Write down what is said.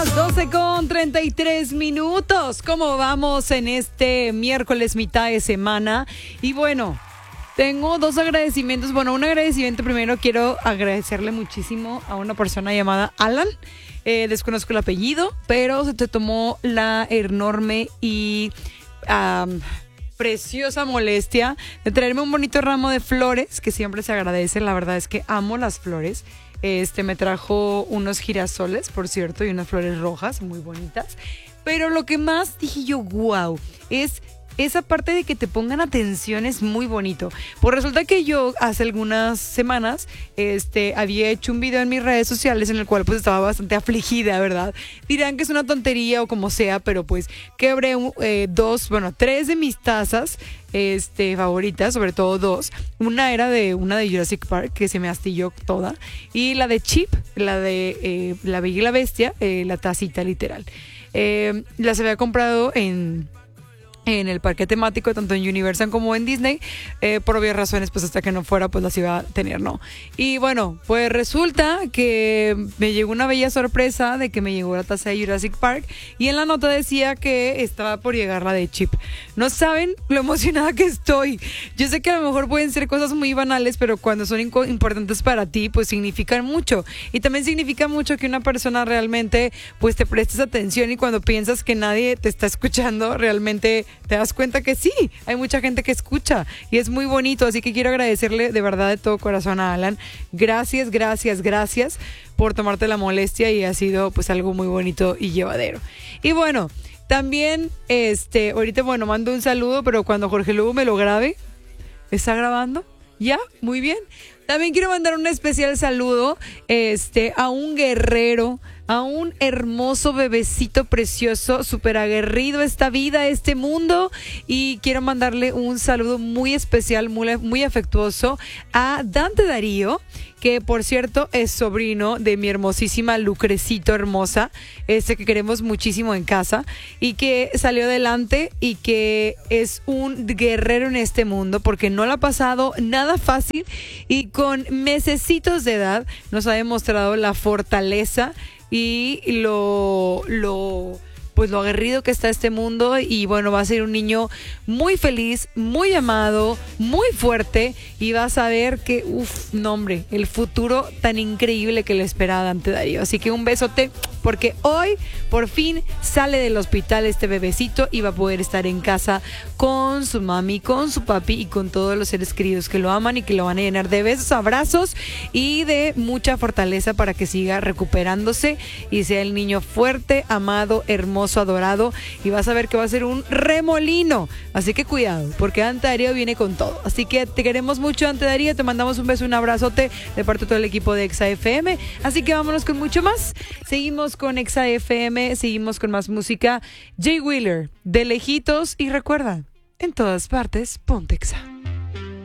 12:33. ¿Cómo vamos en este miércoles, mitad de semana? Y bueno, tengo dos agradecimientos. Bueno, un agradecimiento primero. Quiero agradecerle muchísimo a una persona llamada Alan. Desconozco el apellido, pero se te tomó la enorme y preciosa molestia de traerme un bonito ramo de flores, que siempre se agradece. La verdad es que amo las flores. Me trajo unos girasoles, por cierto, y unas flores rojas muy bonitas. Pero lo que más dije yo, wow, es esa parte de que te pongan atención. Es muy bonito. Pues resulta que yo hace algunas semanas había hecho un video en mis redes sociales en el cual pues estaba bastante afligida, ¿verdad? Dirán que es una tontería o como sea, pero pues quebré tres de mis tazas favoritas, sobre todo dos. Una era una de Jurassic Park, que se me astilló toda, y la de Chip, la de La Bella y la Bestia, la tacita literal. Las había comprado en el parque temático, tanto en Universal como en Disney. Por obvias razones, pues hasta que no fuera, pues las iba a tener, ¿no? Y bueno, pues resulta que me llegó una bella sorpresa de que me llegó la taza de Jurassic Park, y en la nota decía que estaba por llegar la de Chip. No saben lo emocionada que estoy. Yo sé que a lo mejor pueden ser cosas muy banales, pero cuando son importantes para ti, pues significan mucho. Y también significa mucho que una persona realmente pues te prestes atención, y cuando piensas que nadie te está escuchando, realmente te das cuenta que sí, hay mucha gente que escucha, y es muy bonito. Así que quiero agradecerle de verdad de todo corazón a Alan. Gracias por tomarte la molestia, y ha sido pues algo muy bonito y llevadero. Y bueno, también ahorita mando un saludo, pero cuando Jorge Lugo me lo grabe. ¿Está grabando? ¿Ya? Muy bien. También quiero mandar un especial saludo a un guerrero, a un hermoso bebecito precioso, súper aguerrido a esta vida, a este mundo. Y quiero mandarle un saludo muy especial, muy afectuoso a Dante Darío, que por cierto es sobrino de mi hermosísima Lucrecito hermosa, que queremos muchísimo en casa, y que salió adelante y que es un guerrero en este mundo, porque no le ha pasado nada fácil, y con mesecitos de edad nos ha demostrado la fortaleza y lo aguerrido que está este mundo. Y bueno, va a ser un niño muy feliz, muy amado, muy fuerte, y vas a ver que, hombre, el futuro tan increíble que le espera a Dante Darío. Así que un besote, porque hoy por fin sale del hospital este bebecito y va a poder estar en casa con su mami, con su papi y con todos los seres queridos que lo aman y que lo van a llenar de besos, abrazos y de mucha fortaleza para que siga recuperándose y sea el niño fuerte, amado, hermoso, adorado, y vas a ver que va a ser un remolino. Así que cuidado, porque Dante Darío viene con todo. Así que te queremos mucho, Dante Darío, te mandamos un beso, un abrazote de parte de todo el equipo de Exa FM. Así que vámonos con mucho más. Seguimos con Exa FM, seguimos con más música. Jay Wheeler, de lejitos, y recuerda, en todas partes, ponte Exa.